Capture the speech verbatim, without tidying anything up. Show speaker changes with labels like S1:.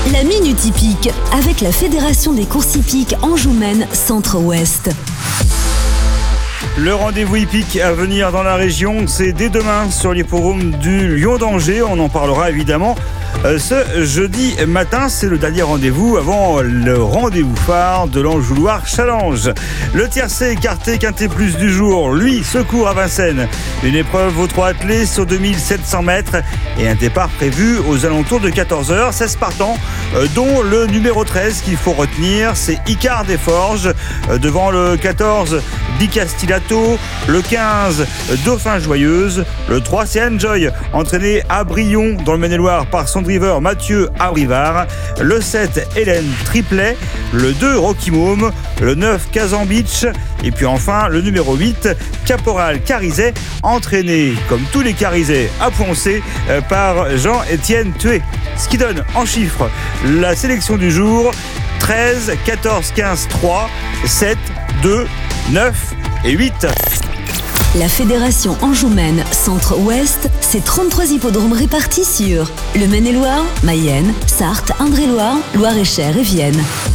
S1: La Minute Hippique avec la Fédération des courses hippiques Anjou-Maine Centre-Ouest.
S2: Le rendez-vous hippique à venir dans la région, c'est dès demain sur l'hippodrome du Lion d'Angers. On en parlera évidemment euh, ce jeudi matin. C'est le dernier rendez-vous avant le rendez-vous phare de l'Anjouloire Challenge. Le tiercé écarté quintet plus du jour, lui, secours à Vincennes. Une épreuve aux trois attelés sur deux mille sept cents mètres et un départ prévu aux alentours de quatorze heures. seize partants, euh, dont le numéro treize qu'il faut retenir, c'est Icare des Forges, euh, devant le quatorze Bicastillato, le quinze Dauphin Joyeuse, le trois c'est Enjoy, entraîné à Brion dans le Maine-et-Loire par son driver Mathieu Abrivard, le sept Hélène Triplet, le deux Rocky Môme, le neuf Kazan Beach et puis enfin le numéro huit Caporal Carizet, entraîné comme tous les Carizet à Poncé par Jean-Étienne Thué. Ce qui donne en chiffres la sélection du jour: treize, quatorze, quinze, trois, sept, deux, neuf et huit.
S1: La Fédération Anjou-Maine Centre-Ouest, c'est trente-trois hippodromes répartis sur le Maine-et-Loire, Mayenne, Sarthe, Indre-et-Loire, Loire-et-Cher et Vienne.